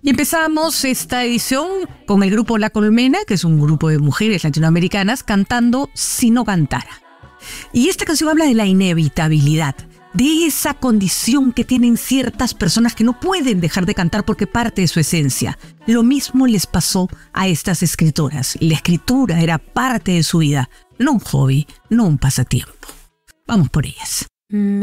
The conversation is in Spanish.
Y empezamos esta edición con el grupo La Colmena, que es un grupo de mujeres latinoamericanas, cantando Si no cantara. Y esta canción habla de la inevitabilidad, de esa condición que tienen ciertas personas que no pueden dejar de cantar porque parte de su esencia. Lo mismo les pasó a estas escritoras. La escritura era parte de su vida, no un hobby, no un pasatiempo. Vamos por ellas.